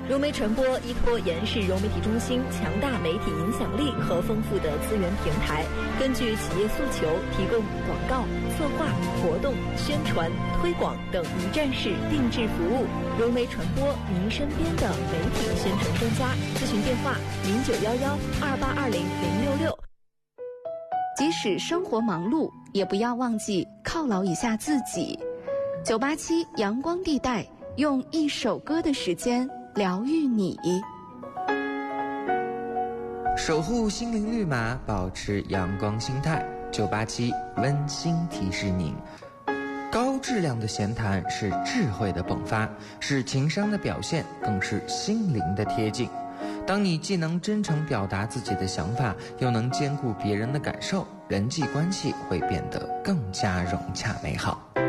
融媒传播依托延世融媒体中心强大媒体影响力和丰富的资源平台，根据企业诉求提供广告、策划、活动、宣传、推广等一站式定制服务。融媒传播，您身边的媒体宣传专家。咨询电话：0911282066。 即使生活忙碌，也不要忘记犒劳一下自己。987阳光地带，用一首歌的时间疗愈你， 守护心灵绿码，保持阳光心态。987温馨提示您，高质量的闲谈是智慧的迸发，是情商的表现，更是心灵的贴近。当你既能真诚表达自己的想法，又能兼顾别人的感受，人际关系会变得更加融洽美好。